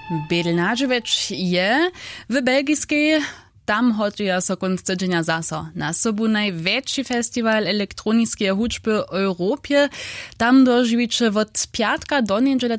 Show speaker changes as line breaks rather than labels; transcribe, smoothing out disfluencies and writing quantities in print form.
Bedlnažewiec je w belgijskiej. Tam hotuja so konc tydzienia zaso na sobu największy festiwal elektronickiej hudźby w Europie. Tam dożywicie od piatka do niedziele